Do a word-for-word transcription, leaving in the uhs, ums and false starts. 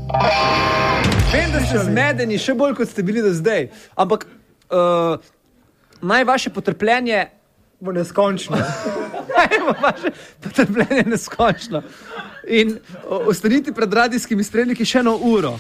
Vem, da ste zmedeni, še bolj kot ste bili do zdaj, ampak uh, naj vaše potrpljenje bo neskončno. Naj bo vaše potrpljenje neskončno. In uh, ostanite pred radijskimi spremniki še eno uro.